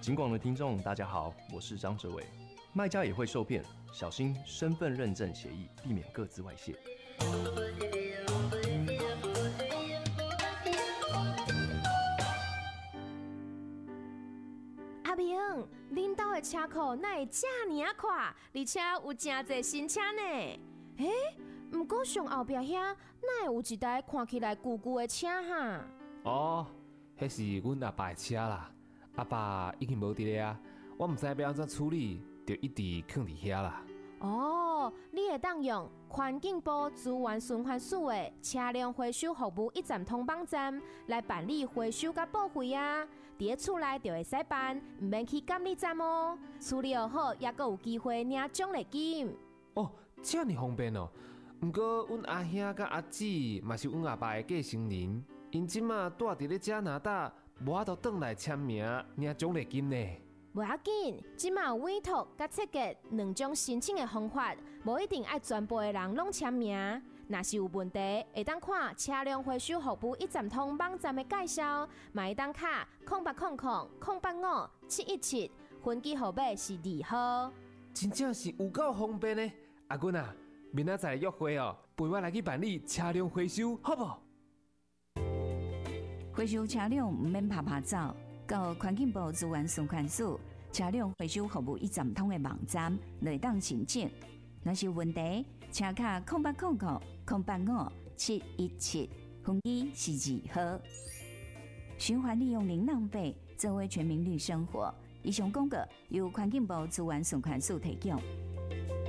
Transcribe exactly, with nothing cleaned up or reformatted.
警广的听众，大家好，我是张哲伟。卖家也会受骗，小心身份认证协议，避免个资外泄。 阿明，恁兜的车库哪会这么啊快？而且有真侪新车呢。诶，不过上后壁遐哪会有一台看起来旧旧的车哈？ 哦，迄是阮阿爸的车啦。阿爸已经无伫咧啊，我毋知要安怎处理，就一直放伫遐啦。 哦，你会当用环境部资源循环署的车辆回收服务一站通网站来办理回收甲报废啊！伫咧厝内就会使办，毋免去监理站哦。处理好，也阁有机会领奖励金。 哦，这么方便哦！毋过阮阿兄甲阿姊嘛是阮阿爸的继承人，因即马住伫咧加拿大，无法度转来签名领奖励金呢。 无要紧，即马有委托甲设计两种申请的方法，无一定爱全部的人拢签名。若是有问题，会当看车辆回收服务一站通网站的介绍，嘛会当卡空八空空空八五七一七，分机号码是二号。 真正是有够方便呢！阿君啊，明仔载约会哦，陪我来去办理车辆回收，好不？ 回收车辆唔免拍拍走。到环境部资源循环署车辆回收服务一站通的网站来当申请。若是有问题，请卡空八空空空八五七一七，分机是二号。循环利用零浪费，作为全民绿生活。以上广告由环境部资源循环署提供。